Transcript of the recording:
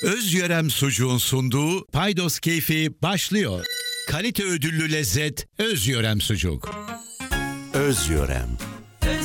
Özyörem Sucuğun sunduğu Paydos Keyfi başlıyor. Kalite ödüllü lezzet Özyörem Sucuk. Özyörem.